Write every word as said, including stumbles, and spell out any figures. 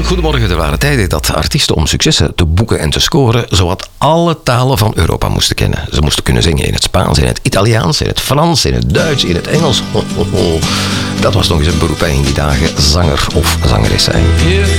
Goedemorgen, er waren tijden dat artiesten om successen te boeken en te scoren zowat alle talen van Europa moesten kennen. Ze moesten kunnen zingen in het Spaans, in het Italiaans, in het Frans, in het Duits, in het Engels. Ho, ho, ho. Dat was nog eens een beroep in die dagen, zanger of zangeres zijn.